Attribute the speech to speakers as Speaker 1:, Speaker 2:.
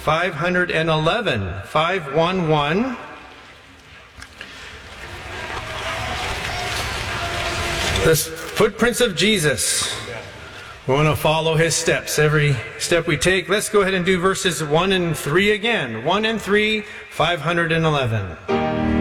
Speaker 1: 511. 511. The footprints of Jesus. We want to follow his steps. Every step we take. Let's go ahead and do verses 1 and 3 again. 1 and 3, 511.